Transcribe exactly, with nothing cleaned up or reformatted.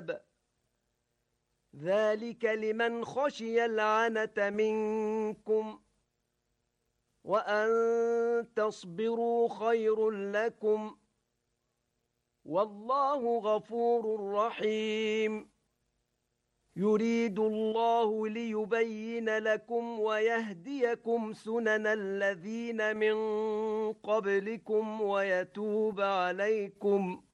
العذاب ذلك لمن خشي العنة منكم وأن تصبروا خير لكم والله غفور رحيم يريد الله ليبين لكم ويهديكم سنن الذين من قبلكم ويتوب عليكم